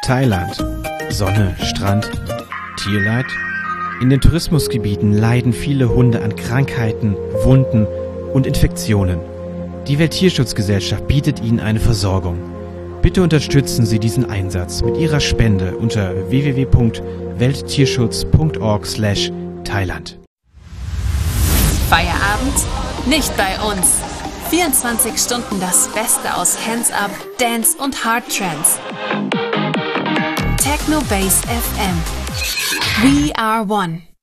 Thailand. Sonne, Strand, Tierleid? In den Tourismusgebieten leiden viele Hunde an Krankheiten, Wunden und Infektionen. Die Welttierschutzgesellschaft bietet ihnen eine Versorgung. Bitte unterstützen Sie diesen Einsatz mit Ihrer Spende unter www.welttierschutz.org/Thailand. Feierabend? Nicht bei uns. 24 Stunden das Beste aus Hands Up, Dance und Hard Trance. Techno Base FM. We are one.